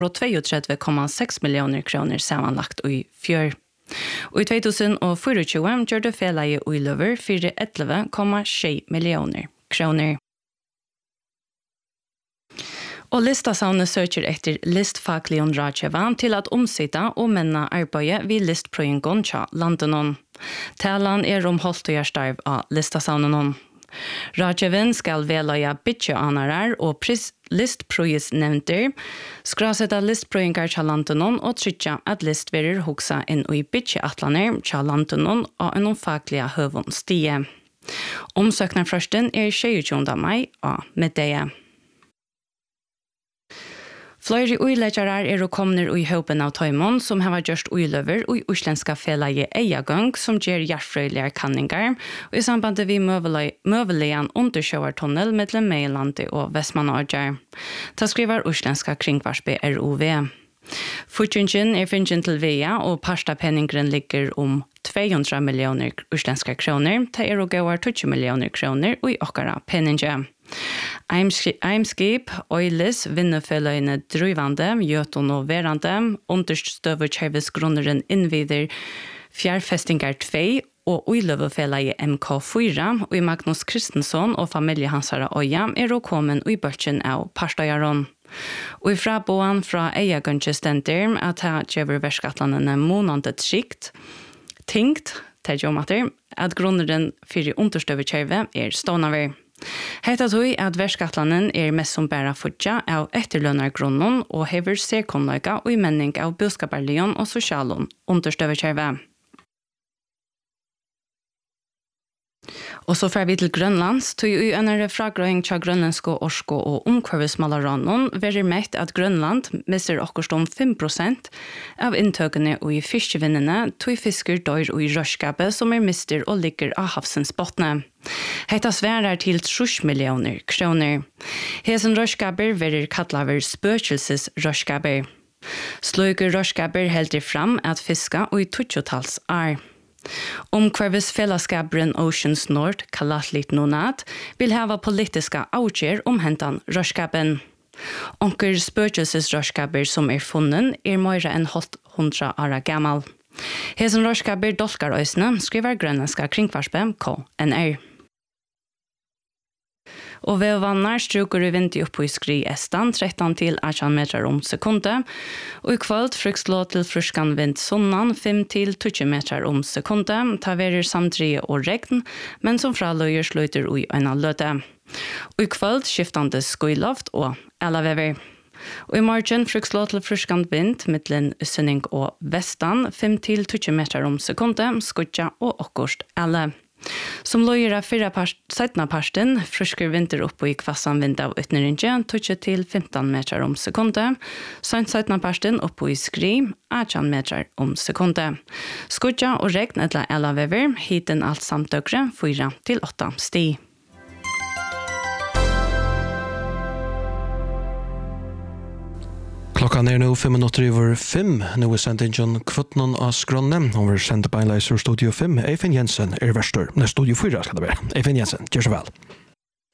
32,6 miljoner kroner sammanlagt i fjør. Og i 2024 gjør det felaget i løver 11,6 millioner kroner. Og listasavnet søker etter listfaglig rådgjøven til at omsitte og menne arbeidet ved listprøyngon til landet. Talan holdt og starv av listasavnet. Rådgjøven skal veløye bytjeanarer og listprøysnevnter, skrasette listprøyngar til landet og trykja at listverer hoksa inn i bytjeatlaner til landet og en faglige høvonstige. Omsøknerfrøsten 22. mai av middag. Flere uileggjere kommet i høpen av Tøymon, som har gjort uiløver og uslenska felaget Eiagang, som gjør hjertfrøylige kanninger, og i sambandet vi møvelige undersjøvertunnel mellom Meilandet og Vestmannager. Ta skriver uslenska kringvarsby ROV. Fortjungen finnet til via, og parstapenningren ligger 200 millioner uslenska kroner, til og går 20 millioner kroner og i okkara penninger. Eimskip, Oilis, vinnerføløyene drøyvande, Jøton og Verande, understøver kjærvesgrunneren innvider fjærfestinger 2 og uiløverføløye MK4, og i Magnus Kristensson og familiehansare Øya kommet i bøtjen av Parstøyaron. Og fra boan fra Eiagønnsestenter at her gjør verskatlandene månandet skikt, tingt, at grunneren for understøver kjærve stånaver. Hetta tøy at verskattlanen mest som bæra futja av etterlønargrunnen og hever serkonløyga og i menning av budskaparlion og sosialon understøverkjærve. Og så fer vi til Grønlands, tøy i ønere fragrøying til grønlandske orsko og omkvarvesmalaranon verer mekt at Grønland mister akkurat 5% av inntøkene og i fiskevinnene tøy fisker dør og i rørskapet som mister og ligger av havsens bottene. Hetta sverar til 30 millioner kroner. Hesen rørskaper verer kattlaver spøkelses rørskaper. Sløyke rørskaper helder fram at fiska og i 20-tals Omkvarvesfellesskaperen Oceans North, kallat litt nonat, vil hava politiska avgjør hentan rørskapen. Onker spøkelsesrørskaper som funnen mer enn 100 år gammal. Hesen rørskaper dolkar øysene, skriver grønlandska kringvarspe KNR. Og ved vannar struker i vinter opp i skri estan 13 til 18 meter sekundet, og i kvöld frykslå til fruskan vind sonnan 5 til 20 meter sekundet, ta verer samtrie og regn, men som fraløyer sløyter i øyne løte. Og i kvöld skiftande skuiloft og elavever. Og i morgen frykslå til fruskan vind mittlen sønning og vestan 5 til 20 meter sekundet, skutja og okkurst ele. Som løyer av 17 parsten, frusker vinter opp i kvassan vind av utneringe, 20 til 15 meter sekundet, samt 17 parsten opp i skri, 18 meter sekundet. Skudja og regn etla elavever, hiten alt samtøkre, 4 til 8 sti. Klokkan nå 5:05. Nå sendt inn John Kvottnon av Skronne. Hun vil sende beinleis ur Studio 5. Eifen Jensen verster. Studio 4 skal det være. Eifen Jensen, gjør så vel.